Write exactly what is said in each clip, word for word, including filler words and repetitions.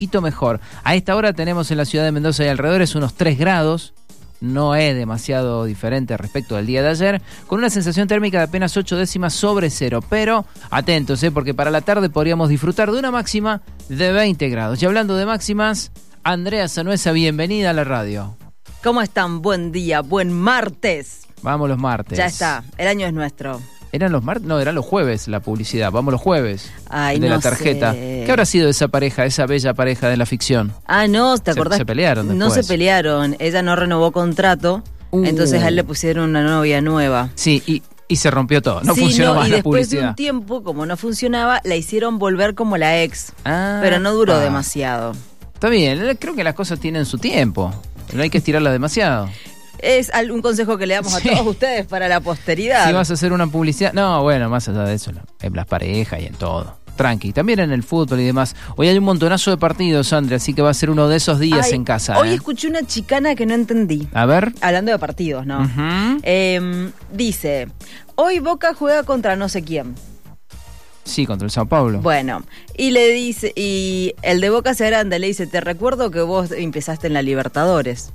poquito mejor. A esta hora tenemos en la ciudad de Mendoza y alrededores unos tres grados. No es demasiado diferente respecto al día de ayer, con una sensación térmica de apenas ocho décimas sobre cero. Pero atentos, ¿eh? Porque para la tarde podríamos disfrutar de una máxima de veinte grados. Y hablando de máximas, Andrea Sanuesa, bienvenida a la radio. ¿Cómo están? Buen día, buen martes. Vamos los martes. Ya está, el año es nuestro. ¿Eran los martes? No, eran los jueves la publicidad. Vamos los jueves. Ay, de no la tarjeta. sé. ¿Qué habrá sido esa pareja, esa bella pareja de la ficción? Ah, no, ¿te acordás? Se, se pelearon después. No se pelearon, ella no renovó contrato, uh. entonces a él le pusieron una novia nueva. Sí, y, y se rompió todo, no sí, funcionó no, más y la publicidad. después de un tiempo, como no funcionaba, la hicieron volver como la ex, ah, pero no duró ah. demasiado. Está bien, creo que las cosas tienen su tiempo, no hay que estirarlas demasiado. Es un consejo que le damos sí. a todos ustedes para la posteridad. Si vas a hacer una publicidad, no, bueno, más allá de eso, en las parejas y en todo. Tranqui, también en el fútbol y demás. Hoy hay un montonazo de partidos, Andrea, así que va a ser uno de esos días Ay, en casa. Hoy ¿eh? escuché una chicana que no entendí. A ver. Hablando de partidos, ¿no? Uh-huh. Eh, dice, hoy Boca juega contra no sé quién. Sí, contra el Sao Paulo. Bueno, y le dice, y el de Boca se agranda, le dice, te recuerdo que vos empezaste en la Libertadores.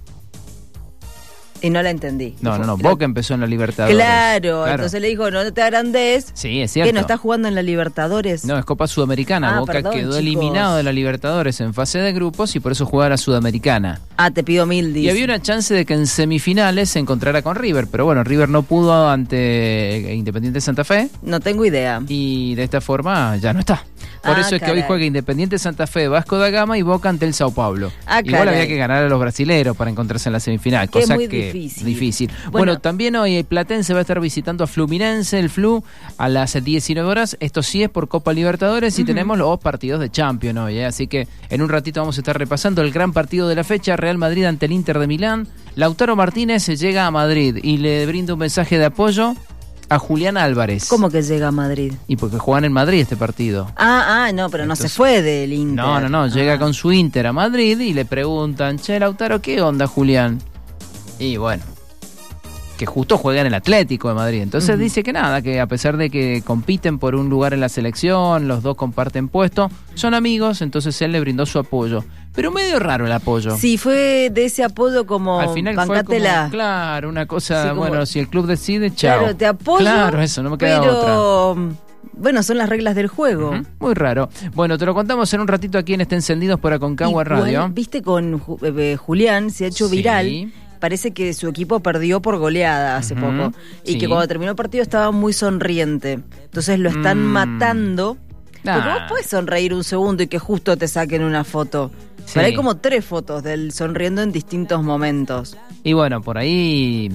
Y no la entendí. No, no, no, Boca empezó en la Libertadores. Claro, claro, entonces le dijo, no te agrandes. Sí, es cierto. ¿Que no estás jugando en la Libertadores? No, es Copa Sudamericana. Ah, Boca perdón, quedó chicos. eliminado de la Libertadores en fase de grupos y por eso jugaba la Sudamericana. Ah, te pido mil, dice. Y había una chance de que en semifinales se encontrara con River, pero bueno, River no pudo ante Independiente Santa Fe. No tengo idea. Y de esta forma ya no está. Por ah, eso es caray. que hoy juega Independiente Santa Fe, Vasco da Gama y Boca ante el Sao Paulo. Ah, Igual caray. había que ganar a los brasileros para encontrarse en la semifinal, que cosa muy que difícil. difícil. Bueno, Bueno, también hoy Platense va a estar visitando a Fluminense, el Flu, a las diecinueve horas. Esto sí es por Copa Libertadores y uh-huh. tenemos los partidos de Champions hoy, ¿eh? Así que en un ratito vamos a estar repasando el gran partido de la fecha, Real Madrid ante el Inter de Milán. Lautaro Martínez llega a Madrid y le brinda un mensaje de apoyo a Julián Álvarez. ¿Cómo que llega a Madrid? Y porque juegan en Madrid este partido. Ah, ah, no, pero Entonces, no se fue del Inter. No, no, no, llega ah. con su Inter a Madrid y le preguntan, che, Lautaro, ¿qué onda, Julián? Y bueno, que justo juega en el Atlético de Madrid. Entonces uh-huh. dice que nada, que a pesar de que compiten por un lugar en la selección, los dos comparten puesto, son amigos, entonces él le brindó su apoyo. Pero medio raro el apoyo. Sí, fue de ese apoyo como al final bancátela. Fue como, claro, una cosa, sí, como, bueno, si el club decide, chao. Claro, te apoyo. Claro, eso, no me queda pero... otra. Bueno, son las reglas del juego. Uh-huh. Muy raro. Bueno, te lo contamos en un ratito aquí en Este Encendidos por Aconcagua Igual, Radio. Viste, con eh, Julián se ha hecho sí. viral. Parece que su equipo perdió por goleada hace uh-huh. poco. Y sí. que cuando terminó el partido estaba muy sonriente. Entonces lo están mm. matando. Nah. Porque vos podés sonreír un segundo y que justo te saquen una foto. Sí. Pero hay como tres fotos del sonriendo en distintos momentos. Y bueno, por ahí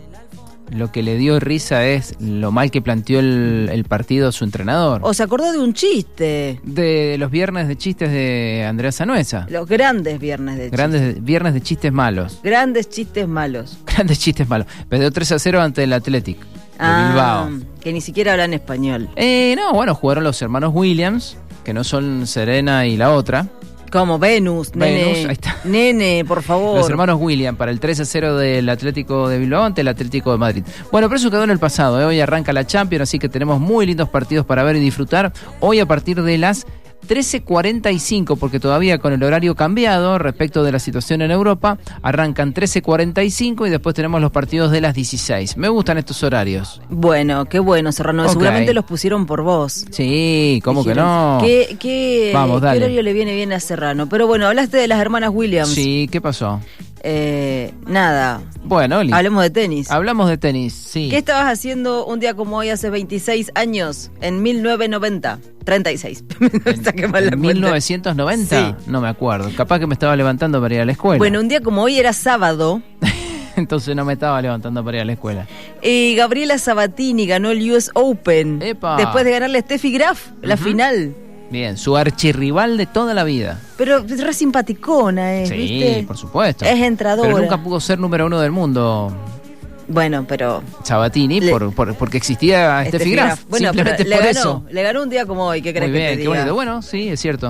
lo que le dio risa es lo mal que planteó el, el partido su entrenador. O se acordó de un chiste. De los viernes de chistes de Andrea Sanuesa. Los grandes viernes de grandes chistes. De, viernes de chistes malos. Grandes chistes malos. Grandes chistes malos. Perdió tres a cero ante el Athletic de ah, Bilbao. Que ni siquiera hablan español. Eh, no, bueno, jugaron los hermanos Williams, que no son Serena y la otra. Como Venus, nene. Venus, ahí está. Nene, por favor. Los hermanos Williams para el tres a cero del Atlético de Bilbao ante el Atlético de Madrid. Bueno, pero eso quedó en el pasado, ¿eh? Hoy arranca la Champions, así que tenemos muy lindos partidos para ver y disfrutar. Hoy a partir de las trece cuarenta y cinco, porque todavía con el horario cambiado respecto de la situación en Europa, arrancan trece cuarenta y cinco y después tenemos los partidos de las dieciséis. Me gustan estos horarios. Bueno, qué bueno, Serrano. Okay. Seguramente los pusieron por vos. Sí, ¿cómo Dijeron, que no? ¿Qué, qué, Vamos, dale. ¿Qué horario le viene bien a Serrano? Pero bueno, hablaste de las hermanas Williams. Sí, ¿qué pasó? Eh, nada. Bueno, Oli, hablemos de tenis. Hablamos de tenis, sí. ¿Qué estabas haciendo un día como hoy hace veintiséis años, en mil novecientos noventa? treinta y seis. ¿En, en mil novecientos noventa? Sí. No me acuerdo. Capaz que me estaba levantando para ir a la escuela. Bueno, un día como hoy era sábado. Entonces no me estaba levantando para ir a la escuela. Y Gabriela Sabatini ganó el U S Open. ¡Epa! Después de ganarle a Steffi Graf, la uh-huh. final. Bien, su archirrival de toda la vida. Pero es re simpaticona, ¿eh? Sí, ¿viste? Por supuesto. Es entradora. Pero nunca pudo ser número uno del mundo. Bueno, pero... Sabatini, le, por, por, porque existía Steffi Graf. Bueno, simplemente pero por le ganó, eso. Le ganó un día como hoy, ¿qué crees Muy bien, que te qué diga? bonito. Bueno, sí, es cierto.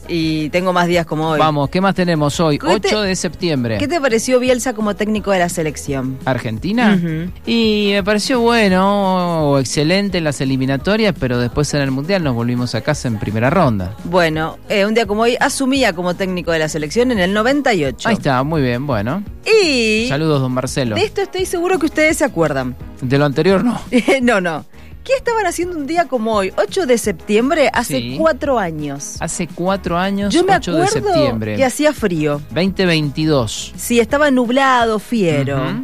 y tengo más días como hoy. Vamos, ¿qué más tenemos hoy? ¿Qué te- ocho de septiembre. ¿Qué te pareció Bielsa como técnico de la selección? ¿Argentina? Ujú. Y me pareció bueno, o excelente en las eliminatorias, pero después en el Mundial nos volvimos a casa en primera ronda. Bueno, eh, un día como hoy asumía como técnico de la selección en el noventa y ocho. Ahí está, muy bien, bueno. Y Saludos, don Marcelo. de esto estoy seguro que ustedes se acuerdan. De lo anterior no. no, no. ¿Qué estaban haciendo un día como hoy? ocho de septiembre, hace Sí. cuatro años. Hace cuatro años, Yo me ocho de acuerdo septiembre. que hacía frío. veinte veintidós. Sí, estaba nublado, fiero. Ujú.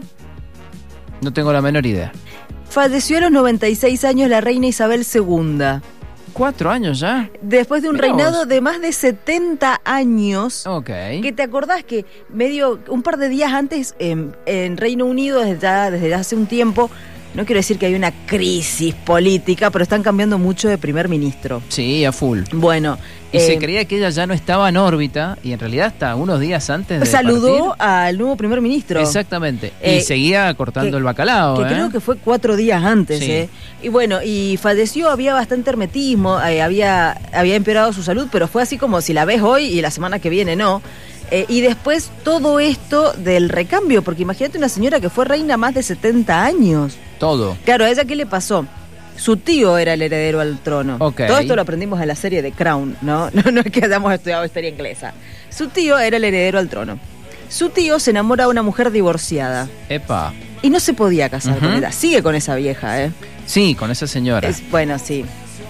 No tengo la menor idea. Falleció a los noventa y seis años la reina Isabel segunda. ¿Cuatro años ya? Después de un Mirá reinado vos. de más de setenta años. Ok. Que te acordás que medio un par de días antes en, en Reino Unido, desde, ya- desde hace un tiempo, no quiero decir que hay una crisis política, pero están cambiando mucho de primer ministro. Sí, a full. Bueno, Y eh, se creía que ella ya no estaba en órbita y en realidad hasta unos días antes de saludó partir. al nuevo primer ministro. Exactamente. Eh, y seguía cortando que- el bacalao. Que ¿eh? creo que fue cuatro días antes, Sí. ¿eh? Y bueno, y falleció, había bastante hermetismo, eh, había, había empeorado su salud, pero fue así como si la ves hoy y la semana que viene no. Eh, y después todo esto del recambio, porque imagínate una señora que fue reina más de setenta años. Todo. Claro, ¿a ella qué le pasó? Su tío era el heredero al trono. Ok. Todo esto lo aprendimos en la serie de Crown, ¿no? No, no es que hayamos estudiado historia inglesa. Su tío era el heredero al trono. Su tío se enamora de una mujer divorciada Epa. y no se podía casar Ujú. con ella. Sigue con esa vieja, ¿eh? Sí, con esa señora. Es, bueno, sí.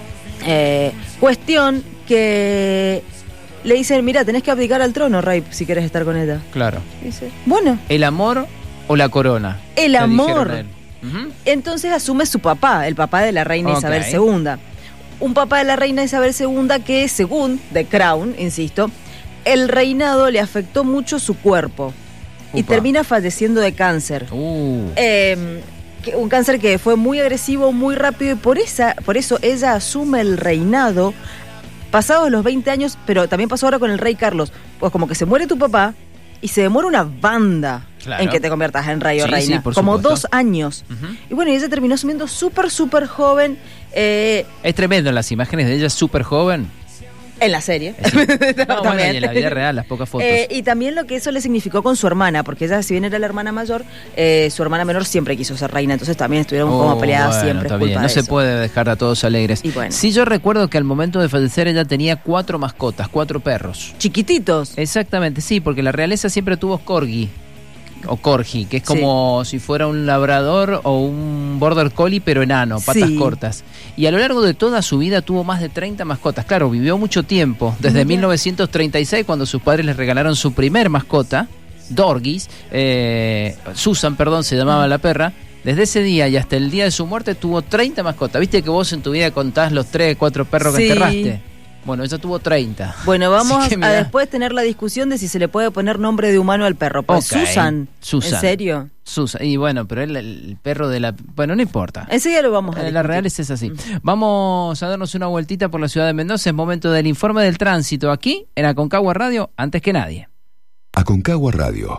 Eh, cuestión que le dicen, mira, tenés que abdicar al trono, rey, si querés estar con ella. Claro. Dice, bueno, ¿El amor o la corona? El Le amor. dijeron a él. Ujú. entonces asume su papá, el papá de la reina Ok. Isabel segunda. Un papá de la reina Isabel segunda que, según The Crown, insisto, el reinado le afectó mucho su cuerpo y Upa. termina falleciendo de cáncer. Uh, Eh, que- un cáncer que fue muy agresivo, muy rápido, y por, esa, por eso ella asume el reinado pasados los veinte años, pero también pasó ahora con el rey Carlos. Pues como que se muere tu papá y se demora una banda Claro. en que te conviertas en rey o Sí, reina. sí, por como supuesto. dos años. Ujú. Y bueno, y ella terminó asumiendo súper, súper joven eh, Es tremendo las imágenes de ella súper joven. en la serie. Es decir, no, bueno, También. y en la vida real, las pocas fotos. Eh, y también lo que eso le significó con su hermana, porque ella, si bien era la hermana mayor, eh, su hermana menor siempre quiso ser reina, entonces también estuvieron como Oh, peleadas bueno, siempre. está es culpa bien. de No se eso. puede dejar a todos alegres. Y bueno. Sí, yo recuerdo que al momento de fallecer ella tenía cuatro mascotas, cuatro perros. Chiquititos. Exactamente, sí, porque la realeza siempre tuvo corgi o corgi, que es como si fuera un labrador o un border collie pero enano, patas Sí. cortas. Y a lo largo de toda su vida tuvo más de treinta mascotas. Claro, vivió mucho tiempo, desde Mira. mil novecientos treinta y seis cuando sus padres les regalaron su primer mascota, Dorgis, eh, Susan, perdón, se llamaba la perra. Desde ese día y hasta el día de su muerte tuvo treinta mascotas. ¿Viste que vos en tu vida contás los tres, cuatro perros que Sí. enterraste? Bueno, ella tuvo treinta. Bueno, vamos Así que a mirá. después tener la discusión de si se le puede poner nombre de humano al perro. Pues Ok, Susan. Susan. ¿En serio? Susan. Y bueno, pero él, el perro de la... Bueno, no importa. Enseguida lo vamos a Eh, discutir. La Reales es así. Vamos a darnos una vueltita por la ciudad de Mendoza. Es momento del informe del tránsito aquí en Aconcagua Radio, antes que nadie. Aconcagua Radio.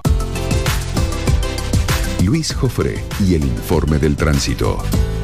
Luis Jofré y el informe del tránsito.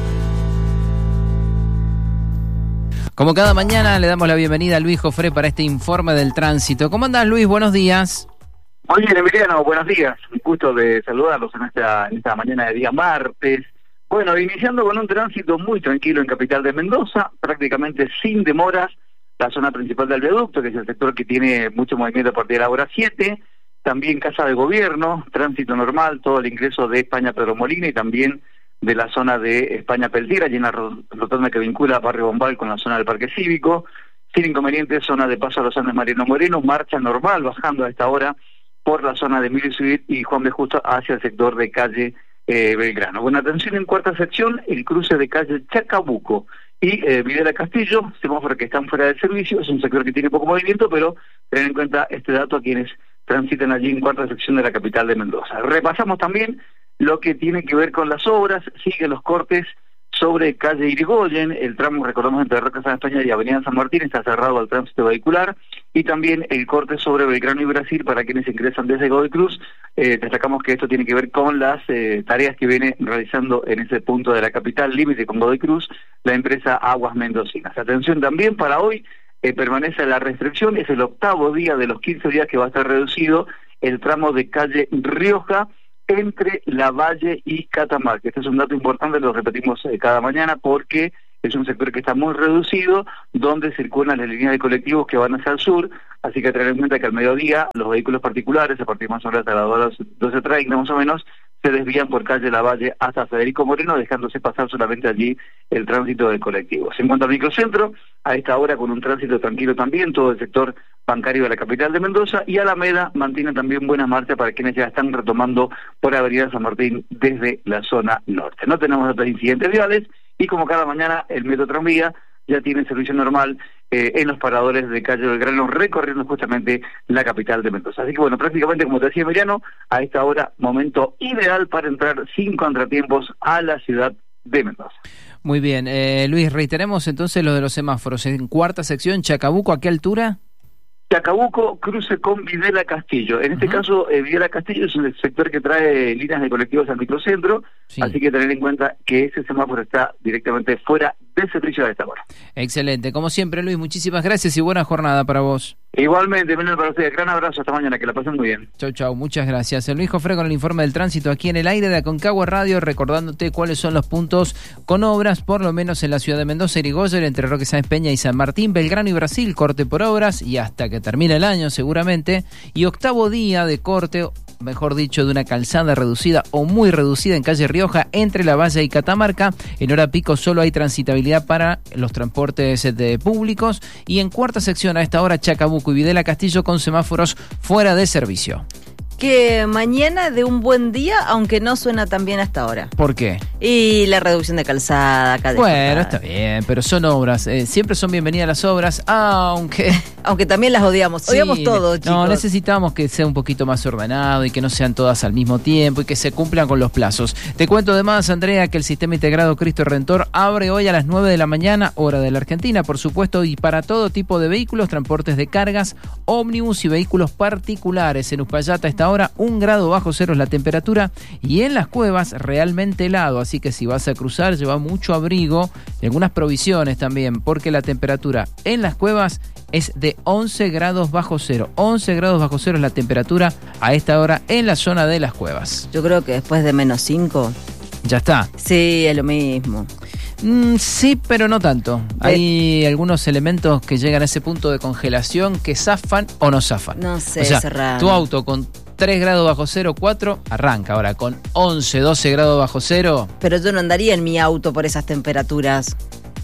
Como cada mañana le damos la bienvenida a Luis Jofré para este informe del tránsito. ¿Cómo andás, Luis? Buenos días. Muy bien, Emiliano, buenos días. Un gusto de saludarlos en esta, en esta mañana de día martes. Bueno, iniciando con un tránsito muy tranquilo en Capital de Mendoza, prácticamente sin demoras, la zona principal del viaducto, que es el sector que tiene mucho movimiento a partir de la hora siete, también Casa de Gobierno, tránsito normal, todo el ingreso de España Pedro Molina y también de la zona de España Peltier, allí en la rotonda que vincula a Barrio Bombal con la zona del Parque Cívico, sin inconvenientes, zona de Paso a los Andes Mariano Moreno, marcha normal bajando a esta hora por la zona de Emilio Civil y Juan B. Justo hacia el sector de calle eh, Belgrano. Bueno, atención en cuarta sección, el cruce de calle Chacabuco y eh, Videla Castillo, semáforos que están fuera del servicio, es un sector que tiene poco movimiento, pero tener en cuenta este dato a quienes transitan allí en cuarta sección de la capital de Mendoza. Repasamos también lo que tiene que ver con las obras, siguen los cortes sobre calle Irigoyen, el tramo, recordamos, entre Roca San España y Avenida San Martín está cerrado al tránsito vehicular, y también el corte sobre Belgrano y Brasil para quienes ingresan desde Godoy Cruz. Eh, destacamos que esto tiene que ver con las eh, tareas que viene realizando en ese punto de la capital, límite con Godoy Cruz, la empresa Aguas Mendocinas. Atención también para hoy, eh, permanece la restricción, es el octavo día de los quince días que va a estar reducido el tramo de calle Rioja entre Lavalle y Catamarca. Este es un dato importante, lo repetimos eh, cada mañana porque es un sector que está muy reducido, donde circulan las líneas de colectivos que van hacia el sur, así que tener en cuenta que al mediodía los vehículos particulares, a partir más o menos de las doce treinta más o menos, se desvían por calle Lavalle hasta Federico Moreno, dejándose pasar solamente allí el tránsito del colectivo. En cuanto al microcentro, a esta hora con un tránsito tranquilo también, todo el sector bancario de la capital de Mendoza, y Alameda mantiene también buenas marchas para quienes ya están retomando por Avenida San Martín desde la zona norte. No tenemos otros incidentes viales, y como cada mañana el Metro Tranvía ya tiene servicio normal eh, en los paradores de calle Belgrano, recorriendo justamente la capital de Mendoza. Así que bueno, prácticamente como te decía Emiliano, a esta hora momento ideal para entrar sin contratiempos a la ciudad de Mendoza. Muy bien, eh, Luis, reiteremos entonces lo de los semáforos. En cuarta sección, Chacabuco, ¿a qué altura? Chacabuco, cruce con Videla Castillo. En este uh-huh. caso, eh, Videla Castillo es un sector que trae líneas de colectivos al microcentro, sí. Así que tener en cuenta que ese semáforo está directamente fuera del servicio a esta hora. Excelente. Como siempre, Luis, muchísimas gracias y buena jornada para vos. Igualmente, Manuel, para ustedes. Gran abrazo, hasta mañana, que la pasen muy bien. Chau, chau, muchas gracias. El Luis Jofre con el informe del tránsito aquí en el aire de Aconcagua Radio, recordándote cuáles son los puntos con obras, por lo menos en la ciudad de Mendoza, Irigoyen, entre Roque Sáenz Peña y San Martín, Belgrano y Brasil, corte por obras y hasta que termine el año seguramente, y octavo día de corte, mejor dicho, de una calzada reducida o muy reducida en calle Rioja entre Lavalle y Catamarca. En hora pico solo hay transitabilidad para los transportes de públicos, y en cuarta sección a esta hora Chacabuco y Videla Castillo con semáforos fuera de servicio. Que mañana de un buen día, aunque no suena tan bien hasta ahora. ¿Por qué? Y la reducción de calzada. Acá bueno, está bien, pero son obras. Eh, siempre son bienvenidas las obras, aunque... aunque también las odiamos. Sí, odiamos todo, chicos. No, necesitamos que sea un poquito más ordenado y que no sean todas al mismo tiempo y que se cumplan con los plazos. Te cuento además, Andrea, que el Sistema Integrado Cristo Redentor abre hoy a las nueve de la mañana, hora de la Argentina, por supuesto, y para todo tipo de vehículos, transportes de cargas, ómnibus y vehículos particulares. En Uspallata está ahora un grado bajo cero es la temperatura, y en las cuevas realmente helado, así que si vas a cruzar lleva mucho abrigo y algunas provisiones también, porque la temperatura en las cuevas es de once grados bajo cero. once grados bajo cero es la temperatura a esta hora en la zona de las cuevas. Yo creo que después de menos cinco... Ya está. Sí, es lo mismo. Mm, sí, pero no tanto. Hay eh, algunos elementos que llegan a ese punto de congelación que zafan o no zafan. No sé, o sea, cerrado. Tu auto con tres grados bajo cero, cuatro, arranca. Ahora con once, doce grados bajo cero... Pero yo no andaría en mi auto por esas temperaturas.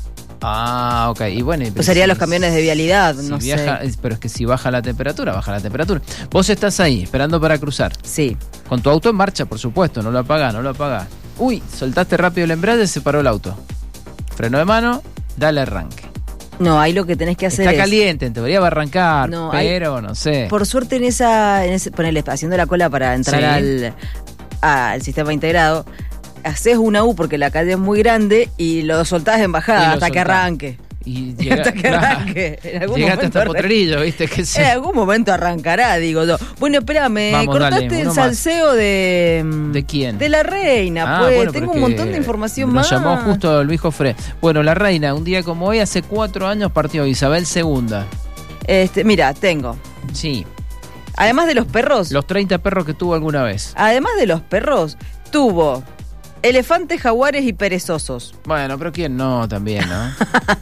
Ah, ok. Y bueno, usaría si, los camiones de vialidad, si no viaja, sé. Pero es que si baja la temperatura, baja la temperatura. Vos estás ahí, esperando para cruzar. Sí. Con tu auto en marcha, por supuesto. No lo apagás, no lo apagás. Uy, soltaste rápido el embrague, se paró el auto. Freno de mano, dale arranque. No, ahí lo que tenés que hacer Está es... caliente, en teoría va a arrancar, no, pero hay... no sé. Por suerte en esa... En ese... Ponele, haciendo la cola para entrar sí. al, al sistema integrado, haces una U porque la calle es muy grande y lo soltás en bajada hasta soltás. que arranque. Y llega, hasta que arranque. En algún llegaste momento hasta Potrerillo, ¿viste? Que sí. En algún momento arrancará, digo yo. Bueno, espérame, Vamos, cortaste dale, el salseo de... ¿De quién? De la reina, ah, pues. Bueno, tengo un montón de información nos más. Nos llamó justo Luis Jofre. Bueno, la reina, un día como hoy, hace cuatro años partió Isabel segunda. Este, mira, tengo. Sí. Además de los perros. Los treinta perros que tuvo alguna vez. Además de los perros, tuvo... elefantes, jaguares y perezosos. Bueno, pero quién no también, ¿no?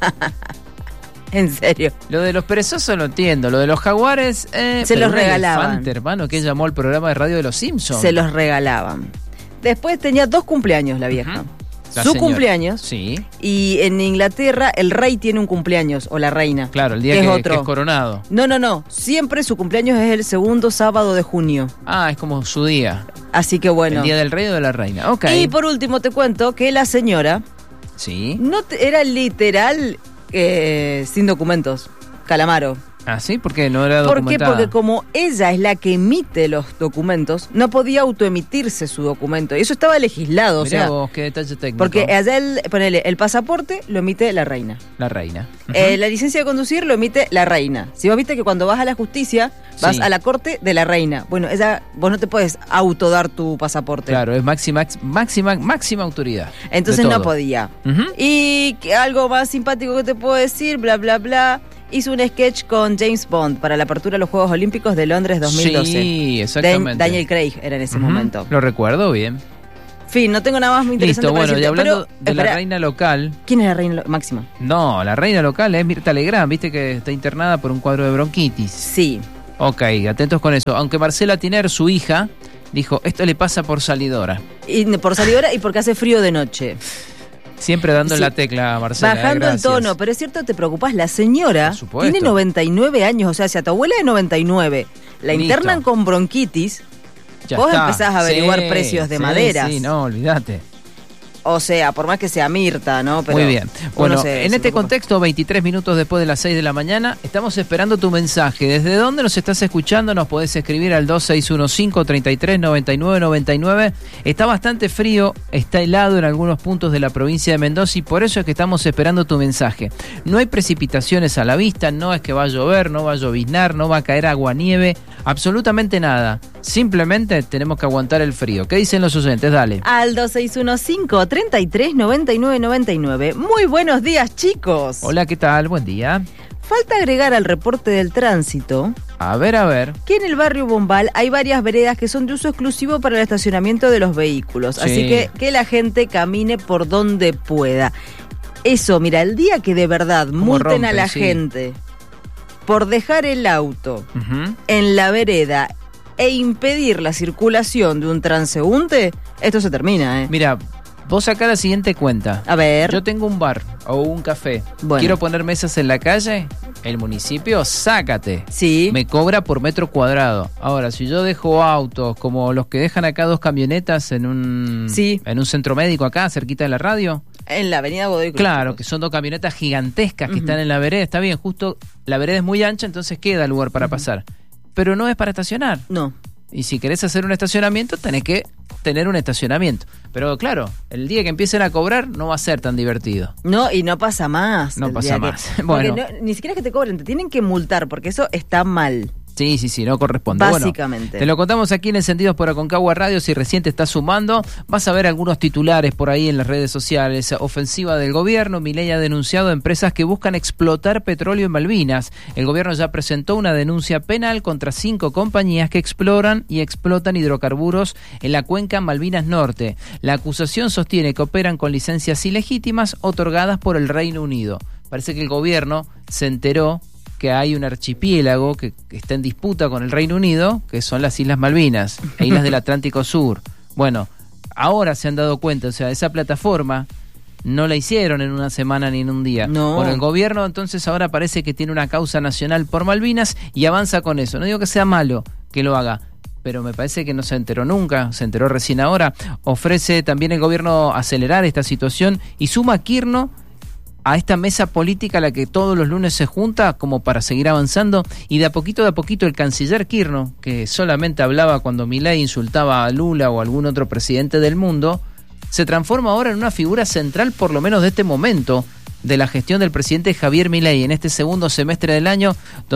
En serio. Lo de los perezosos lo entiendo. Lo de los jaguares... Eh, se los regalaban. Elefante, hermano, que llamó al programa de radio de los Simpsons. Se los regalaban. Después tenía dos cumpleaños la vieja. Uh-huh. La Su señora. cumpleaños. Sí. Y en Inglaterra el rey tiene un cumpleaños, o la reina. Claro, el día que, que, es, otro. que es coronado. No, no, no. Siempre su cumpleaños es el segundo sábado de junio. Ah, es como su día. Así que bueno. El día del rey o de la reina. Ok. Y por último te cuento que la señora... Sí. No te, era literal eh, sin documentos. Calamaro. ¿Ah, sí? ¿Por qué no era ¿Por documentada? qué? Porque como ella es la que emite los documentos, no podía autoemitirse su documento. Y eso estaba legislado. Mirá o sea, vos, qué detalle técnico. Porque allá, el, ponele, el pasaporte lo emite la reina. La reina. Uh-huh. Eh, la licencia de conducir lo emite la reina. Si vos viste que cuando vas a la justicia, vas sí. a la corte de la reina. Bueno, ella, vos no te puedes autodar tu pasaporte. Claro, es máxima, máxima, máxima autoridad. Entonces no podía. Uh-huh. Y que algo más simpático que te puedo decir, bla, bla, bla... hizo un sketch con James Bond para la apertura de los Juegos Olímpicos de Londres dos mil doce. Sí, exactamente. Dan- Daniel Craig era en ese Uh-huh. momento. Lo recuerdo bien. Fin, no tengo nada más muy interesante Listo, para bueno, y decirte, hablando pero, de la espera, reina local. ¿quién es la reina lo- máxima? No, la reina local es Mirta Legrand, viste que está internada por un cuadro de bronquitis. Sí. Ok, atentos con eso. Aunque Marcela Tiner, su hija, dijo, esto le pasa por salidora. Y por salidora y porque hace frío de noche. Siempre dando Sí. la tecla, Marcela. Bajando el gracias. tono, pero es cierto, te preocupás. La señora Por supuesto. tiene noventa y nueve años, o sea, si a tu abuela de noventa y nueve la Listo. internan con bronquitis, Ya vos está. empezás a averiguar Sí, precios de sí, maderas. Sí, no, olvídate. o sea, por más que sea Mirta, ¿no? Pero Muy bien. uno Bueno, se- en se este preocupa. contexto, veintitrés minutos después de las seis de la mañana, estamos esperando tu mensaje. ¿Desde dónde nos estás escuchando? Nos podés escribir al dos seis uno cinco, treinta y tres, noventa y nueve, noventa y nueve. Está bastante frío, está helado en algunos puntos de la provincia de Mendoza y por eso es que estamos esperando tu mensaje. No hay precipitaciones a la vista, no es que va a llover, no va a lloviznar, no va a caer agua, nieve, absolutamente nada. Simplemente tenemos que aguantar el frío. ¿Qué dicen los oyentes? Dale. Al dos seis uno cinco, treinta y tres, noventa y nueve, noventa y nueve. Muy buenos días, chicos. Hola, ¿qué tal? Buen día. Falta agregar al reporte del tránsito A ver, a ver. que en el barrio Bombal hay varias veredas que son de uso exclusivo para el estacionamiento de los vehículos. Sí. Así que que la gente camine por donde pueda. Eso, mira, el día que de verdad multen rompe, a la sí. gente por dejar el auto Ujú. en la vereda e impedir la circulación de un transeúnte, esto se termina, ¿eh? Mira, vos sacá la siguiente cuenta. A ver. Yo tengo un bar o un café. Bueno. Quiero poner mesas en la calle. El municipio, sácate. Sí. Me cobra por metro cuadrado. Ahora, si yo dejo autos como los que dejan acá dos camionetas en un, Sí. en un centro médico acá, cerquita de la radio. En la avenida Godoy Cruz. Claro, que son dos camionetas gigantescas que Ujú. están en la vereda. Está bien, justo la vereda es muy ancha, entonces queda lugar para pasar. Pero no es para estacionar. No. Y si querés hacer un estacionamiento, tenés que tener un estacionamiento. Pero claro, el día que empiecen a cobrar no va a ser tan divertido. No, y no pasa más. No el pasa día que- más. porque Bueno. no- ni siquiera es que te cobren, te tienen que multar, porque eso está mal. Sí, sí, sí, no corresponde. Básicamente. Bueno, te lo contamos aquí en Encendidos por Aconcagua Radio. Si recién te estás sumando, vas a ver algunos titulares por ahí en las redes sociales. Ofensiva del gobierno. Milei ha denunciado a empresas que buscan explotar petróleo en Malvinas. El gobierno ya presentó una denuncia penal contra cinco compañías que exploran y explotan hidrocarburos en la cuenca Malvinas Norte. La acusación sostiene que operan con licencias ilegítimas otorgadas por el Reino Unido. Parece que el gobierno se enteró que hay un archipiélago que, que está en disputa con el Reino Unido, que son las Islas Malvinas, e islas del Atlántico Sur. Bueno, ahora se han dado cuenta, o sea, esa plataforma no la hicieron en una semana ni en un día. No. Bueno, el gobierno entonces ahora parece que tiene una causa nacional por Malvinas y avanza con eso. No digo que sea malo que lo haga, pero me parece que no se enteró nunca, se enteró recién ahora. Ofrece también el gobierno acelerar esta situación y suma a Kirchner a esta mesa política a la que todos los lunes se junta como para seguir avanzando y de a poquito de a poquito el canciller Kirchner, que solamente hablaba cuando Milei insultaba a Lula o a algún otro presidente del mundo, se transforma ahora en una figura central por lo menos de este momento de la gestión del presidente Javier Milei en este segundo semestre del año,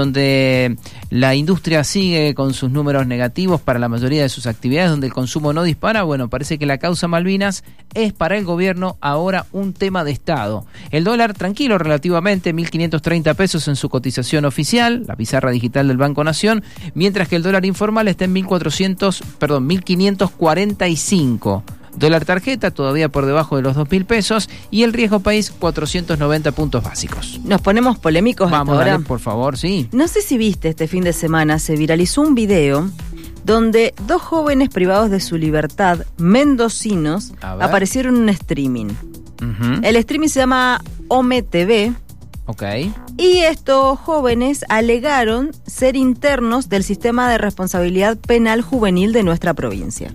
donde la industria sigue con sus números negativos para la mayoría de sus actividades, donde el consumo no dispara. Bueno, parece que la causa Malvinas es para el gobierno ahora un tema de Estado. El dólar tranquilo relativamente, mil quinientos treinta pesos en su cotización oficial, la pizarra digital del Banco Nación, mientras que el dólar informal está en mil cuatrocientos, perdón, mil quinientos cuarenta y cinco. Dólar tarjeta todavía por debajo de los dos mil pesos y el riesgo país cuatrocientos noventa puntos básicos. Nos ponemos polémicos hasta Vamos, ahora. dale, por favor, sí. No sé si viste este fin de semana, se viralizó un video donde dos jóvenes privados de su libertad, mendocinos, A ver. aparecieron en un streaming. Ujú. El streaming se llama Ome T V Ok. y estos jóvenes alegaron ser internos del sistema de responsabilidad penal juvenil de nuestra provincia.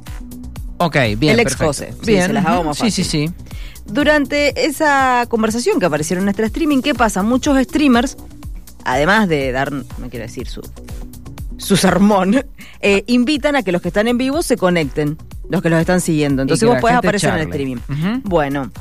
Ok, bien, El ex perfecto. José. Sí, Bien. se las hago más Sí, sí, fácil. sí. Durante esa conversación que aparecieron en nuestro streaming, ¿qué pasa? Muchos streamers, además de dar, no quiero decir su, su sermón, eh, invitan a que los que están en vivo se conecten, los que los están siguiendo. Entonces que vos la podés gente aparecer en el charle. streaming. Ujú. Bueno,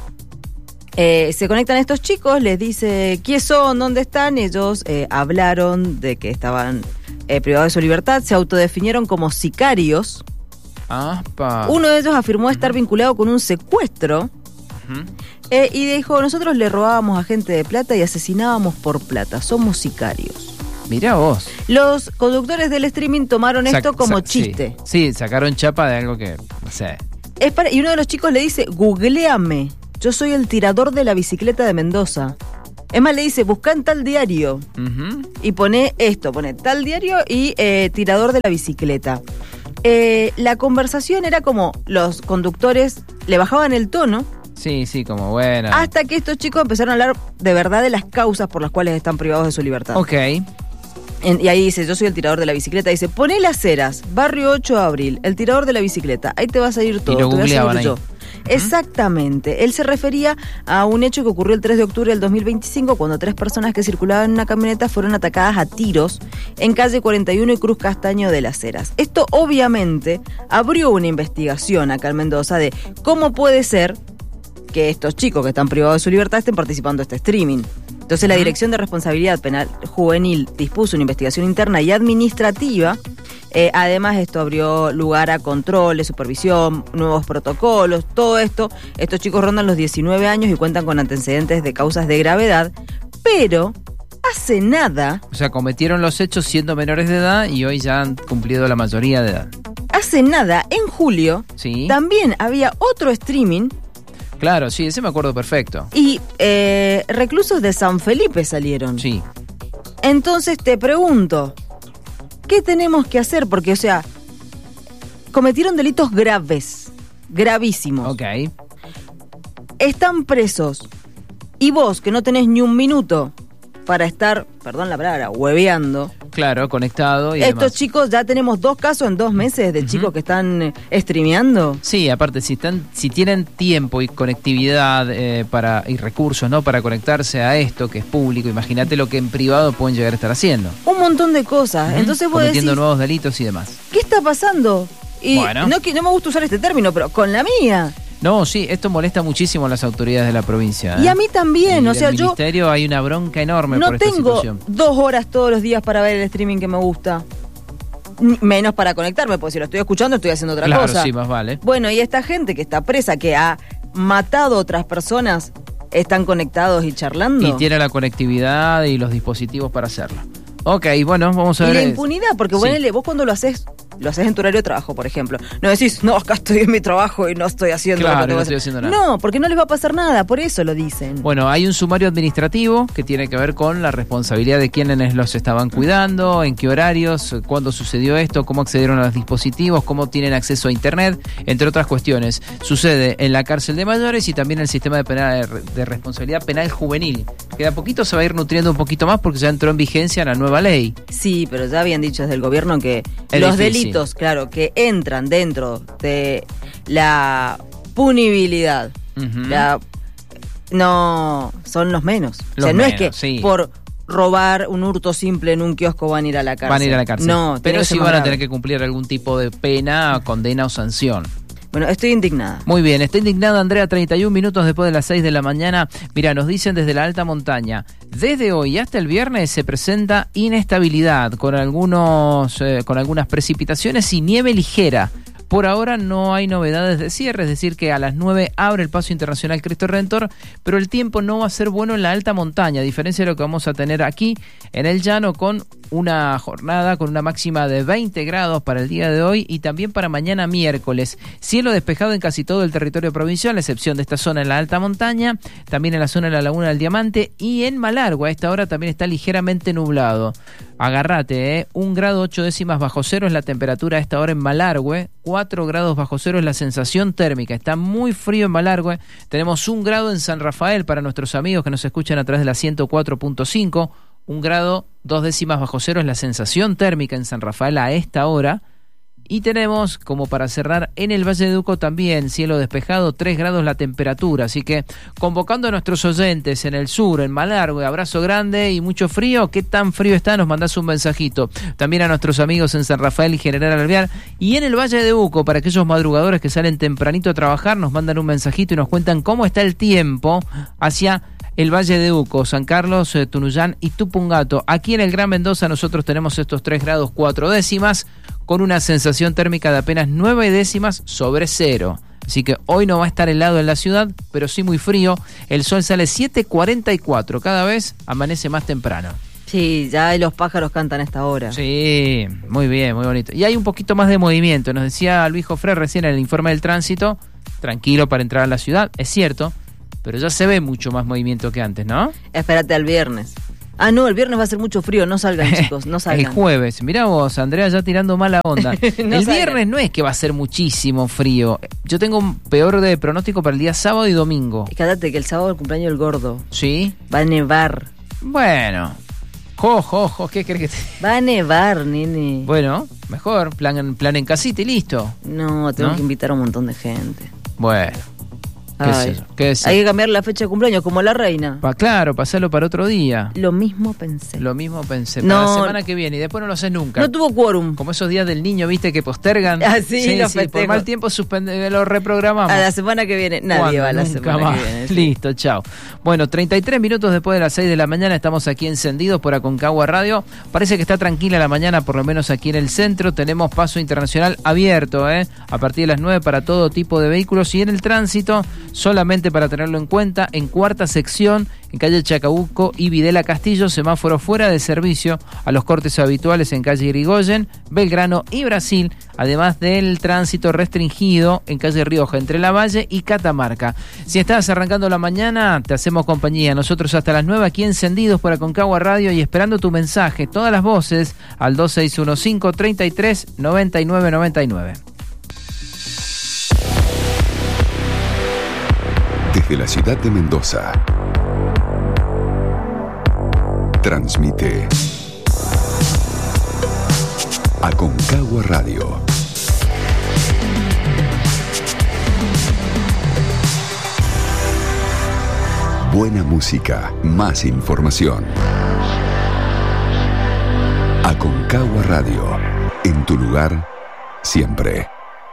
eh, se conectan estos chicos, les dice quiénes son, dónde están. Ellos eh, hablaron de que estaban eh, privados de su libertad, se autodefinieron como sicarios. Apa. Uno de ellos afirmó estar vinculado con un secuestro Uh-huh. Eh, y dijo, nosotros le robábamos a gente de plata y asesinábamos por plata, somos sicarios. Mirá vos. Los conductores del streaming tomaron Sac- esto como sa- chiste. Sí, sí, sacaron chapa de algo que, no sé. Es para, y uno de los chicos le dice, googleame, yo soy el tirador de la bicicleta de Mendoza. Es más, le dice, busca en tal diario. Uh-huh. Y pone esto, pone tal diario y eh, tirador de la bicicleta. Eh, la conversación era como los conductores le bajaban el tono. Sí, sí, como bueno. Hasta que estos chicos empezaron a hablar de verdad de las causas por las cuales están privados de su libertad. Ok. En- y ahí dice, yo soy el tirador de la bicicleta. Dice, poné Las Heras, barrio ocho de abril, el tirador de la bicicleta. Ahí te va a salir todo. Y lo te voy a googleaban salir yo. ahí. Exactamente. Él se refería a un hecho que ocurrió el tres de octubre del dos mil veinticinco cuando tres personas que circulaban en una camioneta fueron atacadas a tiros en calle cuarenta y uno y Cruz Castaño de Las Heras. Esto obviamente abrió una investigación acá en Mendoza de cómo puede ser que estos chicos que están privados de su libertad estén participando de este streaming. Entonces la Dirección de Responsabilidad Penal Juvenil dispuso una investigación interna y administrativa. Eh, además, esto abrió lugar a controles, supervisión, nuevos protocolos, todo esto. Estos chicos rondan los diecinueve años y cuentan con antecedentes de causas de gravedad, pero hace nada, O sea, cometieron los hechos siendo menores de edad y hoy ya han cumplido la mayoría de edad. hace nada, en julio, Sí. también había otro streaming Claro, sí, ese me acuerdo perfecto. y eh, reclusos de San Felipe salieron. Sí. Entonces te pregunto, ¿qué tenemos que hacer? Porque, o sea, cometieron delitos graves, gravísimos. Ok. Están presos. Y vos, que no tenés ni un minuto para estar, perdón la palabra, hueveando. Claro, conectado y Estos demás. chicos, ya tenemos dos casos en dos meses de Ujú. chicos que están eh, streameando. Sí, aparte, si están, si tienen tiempo y conectividad eh, para y recursos, ¿no? Para conectarse a esto que es público, imagínate lo que en privado pueden llegar a estar haciendo. Un montón de cosas. Ujú. Entonces vos Cometiendo decís, nuevos delitos y demás. ¿qué está pasando? Y Bueno. no, que- no me gusta usar este término, pero con la mía. No, sí, esto molesta muchísimo a las autoridades de la provincia. ¿eh? Y a mí también, Y o sea, del yo ministerio hay una bronca enorme no por esta tengo situación. dos horas todos los días para ver el streaming que me gusta. Ni- Menos para conectarme, porque si lo estoy escuchando estoy haciendo otra Claro, cosa. sí, más vale. Bueno, y esta gente que está presa, que ha matado a otras personas, ¿están conectados y charlando? Y tiene la conectividad y los dispositivos para hacerlo. Ok, bueno, vamos a Y ver. la eh, impunidad, porque sí. ponele, vos cuando lo haces, lo haces en tu horario de trabajo, por ejemplo. No decís, no, acá estoy en mi trabajo y no estoy haciendo Claro, lo que tengo no que estoy hacer. haciendo nada. No, porque no les va a pasar nada, por eso lo dicen. Bueno, hay un sumario administrativo que tiene que ver con la responsabilidad de quiénes los estaban cuidando, en qué horarios, cuándo sucedió esto, cómo accedieron a los dispositivos, cómo tienen acceso a internet, entre otras cuestiones. Sucede en la cárcel de mayores y también en el sistema de, penal, de responsabilidad penal juvenil, que de a poquito se va a ir nutriendo un poquito más porque ya entró en vigencia la nueva ley. Sí, pero ya habían dicho desde el gobierno que Es los difícil. delitos, claro, que entran dentro de la punibilidad, Ujú. la, no son los menos. Los o sea, no es menos, que sí. por robar un hurto simple en un kiosco van a ir a la cárcel. Van a ir a la cárcel. No, tiene pero que sí ser más van a grave. tener que cumplir algún tipo de pena, condena o sanción. Bueno, estoy indignada. Muy bien, está indignada Andrea, treinta y un minutos después de las seis de la mañana. Mira, nos dicen desde la alta montaña, desde hoy hasta el viernes se presenta inestabilidad con algunos, eh, con algunas precipitaciones y nieve ligera. Por ahora no hay novedades de cierre, es decir que a las nueve abre el paso internacional Cristo Redentor, pero el tiempo no va a ser bueno en la alta montaña, a diferencia de lo que vamos a tener aquí en el llano con una jornada con una máxima de veinte grados para el día de hoy y también para mañana miércoles. Cielo despejado en casi todo el territorio provincial, a excepción de esta zona en la alta montaña, también en la zona de la Laguna del Diamante y en Malargüe. A esta hora también está ligeramente nublado. Agárrate, ¿eh? Un grado ocho décimas bajo cero es la temperatura a esta hora en Malargüe, cuatro grados bajo cero es la sensación térmica. Está muy frío en Malargüe. Tenemos un grado en San Rafael para nuestros amigos que nos escuchan a través de la ciento cuatro punto cinco. Un grado, dos décimas bajo cero es la sensación térmica en San Rafael a esta hora. Y tenemos, como para cerrar, en el Valle de Uco también, cielo despejado, tres grados la temperatura. Así que, convocando a nuestros oyentes en el sur, en Malargüe, abrazo grande y mucho frío. ¿Qué tan frío está? Nos mandás un mensajito. También a nuestros amigos en San Rafael y General Alvear. Y en el Valle de Uco, para aquellos madrugadores que salen tempranito a trabajar, nos mandan un mensajito y nos cuentan cómo está el tiempo hacia el Valle de Uco, San Carlos, eh, Tunuyán y Tupungato. Aquí en el Gran Mendoza nosotros tenemos estos tres grados cuatro décimas con una sensación térmica de apenas nueve décimas sobre cero. Así que hoy no va a estar helado en la ciudad, pero sí muy frío. El sol sale siete cuarenta y cuatro, cada vez amanece más temprano. Sí, ya los pájaros cantan a esta hora. Sí, muy bien, muy bonito. Y hay un poquito más de movimiento. Nos decía Luis Jofré recién en el informe del tránsito, tranquilo para entrar a la ciudad, es cierto, pero ya se ve mucho más movimiento que antes, ¿no? Espérate al viernes. Ah, no, el viernes va a ser mucho frío, no salgan chicos, no salgan. El jueves, mirá vos, Andrea, ya tirando mala onda. No el salgan. viernes no es que va a ser muchísimo frío. Yo tengo un peor de pronóstico para el día sábado y domingo. Cállate que el sábado es el cumpleaños del gordo. ¿Sí? Va a nevar. Bueno. Jo, jo, jo, ¿qué crees que te...? Va a nevar, nene. Bueno, mejor, plan, plan en casita y listo. No, tengo ¿No? que invitar a un montón de gente. Bueno. ¿Qué Ay, es eso? ¿Qué es hay eso? que cambiar la fecha de cumpleaños, como la reina. Pa, claro, pasarlo para otro día. Lo mismo pensé. Lo mismo pensé. No. Para la semana que viene y después no lo sé nunca. No tuvo quórum. Como esos días del niño, viste, que postergan. Ah, sí, los por festejos. mal tiempo suspende, lo reprogramamos. A la semana que viene. Nadie ¿Cuándo? va a la Nunca semana más. que viene. sí. Listo, chao. Bueno, treinta y tres minutos después de las seis de la mañana estamos aquí encendidos por Aconcagua Radio. Parece que está tranquila la mañana, por lo menos aquí en el centro. Tenemos paso internacional abierto, ¿eh? A partir de las nueve para todo tipo de vehículos. Y en el tránsito, solamente para tenerlo en cuenta, en cuarta sección, en calle Chacabuco y Videla Castillo, semáforo fuera de servicio a los cortes habituales en calle Irigoyen, Belgrano y Brasil, además del tránsito restringido en calle Rioja, entre Lavalle y Catamarca. Si estás arrancando la mañana, te hacemos compañía. Nosotros hasta las nueve aquí encendidos por Aconcagua Radio y esperando tu mensaje, todas las voces, al dos seis uno cinco, treinta y tres, noventa y nueve noventa y nueve. Desde la ciudad de Mendoza, transmite Aconcagua Radio. Buena música, más información. Aconcagua Radio, en tu lugar, siempre.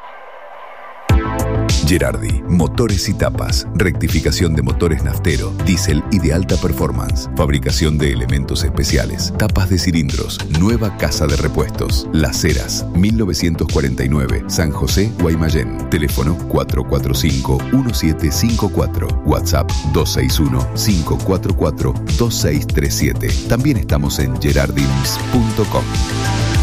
Gerardi, motores y tapas, rectificación de motores naftero, diésel y de alta performance, fabricación de elementos especiales, tapas de cilindros, nueva casa de repuestos, Las Heras, mil novecientos cuarenta y nueve, San José, Guaymallén, teléfono cuatro cuatro cinco, uno siete cinco cuatro, WhatsApp dos seis uno, cinco cuatro cuatro, dos seis tres siete. También estamos en gerardins punto com.